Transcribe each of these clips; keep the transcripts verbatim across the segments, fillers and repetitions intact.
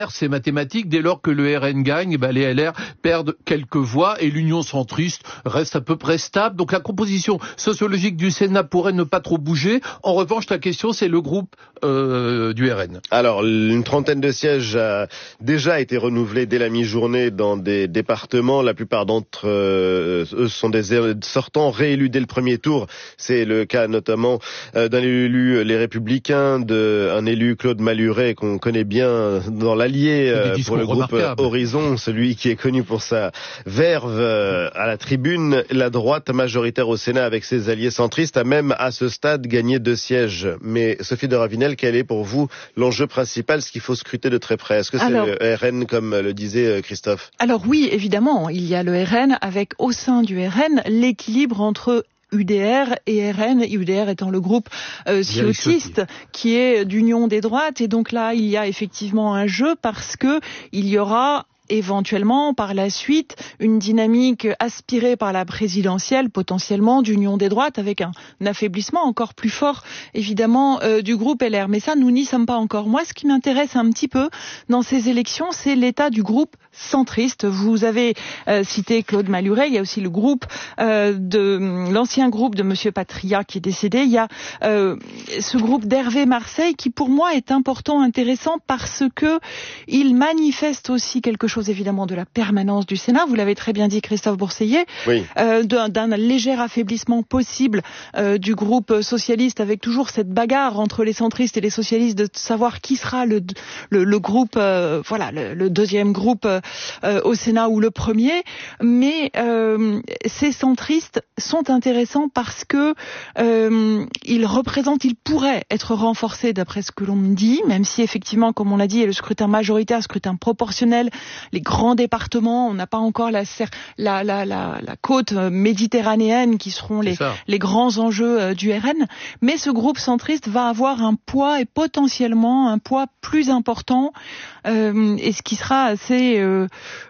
C'est mathématique, dès lors que le R N gagne, ben les L R perdent quelques voix et l'Union centriste reste à peu près stable. Donc la composition sociologique du Sénat pourrait ne pas trop bouger. En revanche, la question, c'est le groupe euh, du R N. Alors, une trentaine de sièges a déjà été renouvelés dès la mi-journée dans des départements. La plupart d'entre euh, eux sont des sortants réélus dès le premier tour. C'est le cas notamment euh, d'un élu Les Républicains, d'un élu Claude Malhuret qu'on connaît bien dans la lié pour le groupe Horizon, celui qui est connu pour sa verve à la tribune. La droite majoritaire au Sénat avec ses alliés centristes a même à ce stade gagné deux sièges. Mais Sophie de Ravinel, quel est pour vous l'enjeu principal, ce qu'il faut scruter de très près? Est-ce que c'est alors, le R N comme le disait Christophe? Alors oui, évidemment, il y a le R N avec au sein du R N l'équilibre entre U D R et R N, U D R étant le groupe euh, ciotiste qui est d'union des droites, et donc là il y a effectivement un jeu parce que il y aura éventuellement par la suite une dynamique aspirée par la présidentielle potentiellement d'union des droites avec un, un affaiblissement encore plus fort évidemment euh, du groupe L R. Mais ça, nous n'y sommes pas encore. Moi, ce qui m'intéresse un petit peu dans ces élections, c'est l'état du groupe centriste. Vous avez euh, cité Claude Malhuret, il y a aussi le groupe euh, de l'ancien groupe de Monsieur Patria qui est décédé. Il y a euh, ce groupe d'Hervé Marseille qui pour moi est important, intéressant parce que il manifeste aussi quelque chose évidemment de la permanence du Sénat, vous l'avez très bien dit Christophe Bourseiller, oui. euh, d'un, d'un léger affaiblissement possible euh, du groupe socialiste avec toujours cette bagarre entre les centristes et les socialistes de savoir qui sera le, le, le groupe, euh, voilà, le, le deuxième groupe euh, au Sénat ou le premier, mais euh, ces centristes sont intéressants parce que euh, ils représentent, ils pourraient être renforcés d'après ce que l'on me dit, même si effectivement, comme on l'a dit, il y a le scrutin majoritaire, le scrutin proportionnel, les grands départements, on n'a pas encore la, la, la, la, la côte méditerranéenne qui seront les, les grands enjeux du R N, mais ce groupe centriste va avoir un poids et potentiellement un poids plus important euh, et ce qui sera assez, euh,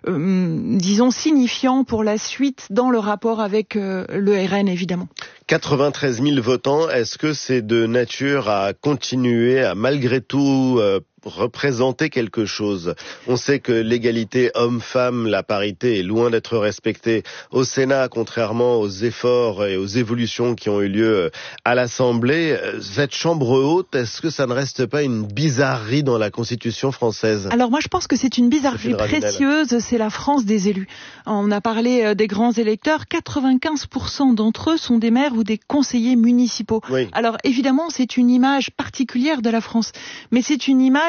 euh, disons, signifiant pour la suite dans le rapport avec euh, le R N évidemment. quatre-vingt-treize mille votants, est-ce que c'est de nature à continuer à malgré tout euh, représenter quelque chose? On sait que l'égalité homme-femme, la parité est loin d'être respectée au Sénat, contrairement aux efforts et aux évolutions qui ont eu lieu à l'Assemblée. Cette chambre haute, est-ce que ça ne reste pas une bizarrerie dans la Constitution française? Alors moi je pense que c'est une bizarrerie précieuse, c'est la France des élus. On a parlé des grands électeurs, quatre-vingt-quinze pour cent d'entre eux sont des maires ou des conseillers municipaux. Oui. Alors évidemment c'est une image particulière de la France, mais c'est une image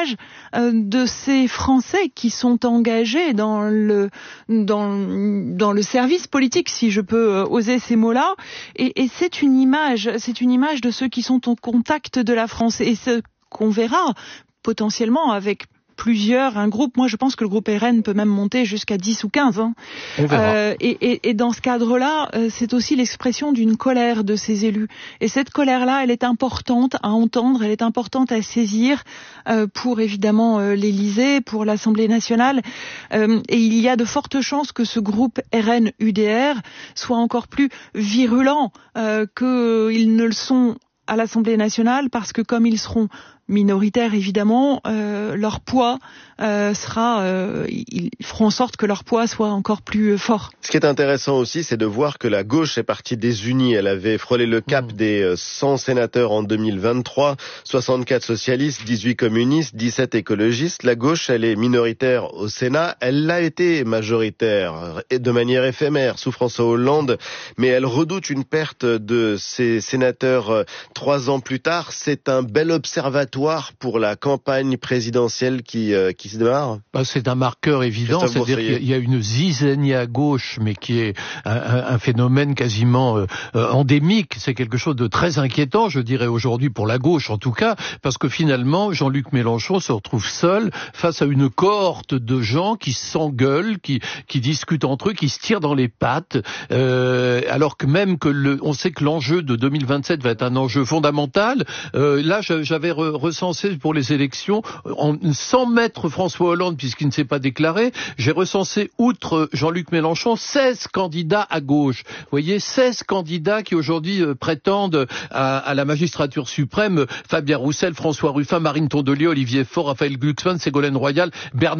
de ces Français qui sont engagés dans le dans dans le service politique, si je peux oser ces mots-là, et, et c'est une image, c'est une image de ceux qui sont au contact de la France, et ce qu'on verra potentiellement avec plusieurs, un groupe, moi je pense que le groupe R N peut même monter jusqu'à dix ou quinze. Hein. On verra. Euh, et, et, et dans ce cadre-là, euh, c'est aussi l'expression d'une colère de ces élus. Et cette colère-là, elle est importante à entendre, elle est importante à saisir euh, pour évidemment euh, l'Élysée, pour l'Assemblée nationale. Euh, et il y a de fortes chances que ce groupe R N U D R soit encore plus virulent euh, qu'ils ne le sont à l'Assemblée nationale, parce que comme ils seront minoritaires évidemment, euh, leur poids euh, sera, euh, ils feront en sorte que leur poids soit encore plus fort. Ce qui est intéressant aussi, c'est de voir que la gauche est partie désunie. Elle avait frôlé le cap mmh. des cent sénateurs en deux mille vingt-trois, soixante-quatre socialistes, dix-huit communistes, dix-sept écologistes. La gauche, elle est minoritaire au Sénat. Elle l'a été majoritaire de manière éphémère sous François Hollande, mais elle redoute une perte de ses sénateurs trois ans plus tard. C'est un bel observatoire pour la campagne présidentielle qui, euh, qui se démarre? Bah, c'est un marqueur évident, c'est-à-dire qu'il y a une zizanie à gauche, mais qui est un, un phénomène quasiment euh, endémique. C'est quelque chose de très inquiétant, je dirais aujourd'hui, pour la gauche en tout cas, parce que finalement, Jean-Luc Mélenchon se retrouve seul face à une cohorte de gens qui s'engueulent, qui, qui discutent entre eux, qui se tirent dans les pattes, euh, alors que même que le, on sait que l'enjeu de deux mille vingt-sept va être un enjeu fondamental. Euh, là, j'avais re, recensé pour les élections, en, sans mettre François Hollande, puisqu'il ne s'est pas déclaré, j'ai recensé, outre Jean-Luc Mélenchon, seize candidats à gauche. Vous voyez, seize candidats qui aujourd'hui euh, prétendent à, à la magistrature suprême, Fabien Roussel, François Ruffin, Marine Tondelier, Olivier Faure, Raphaël Glucksmann, Ségolène Royal, Bernard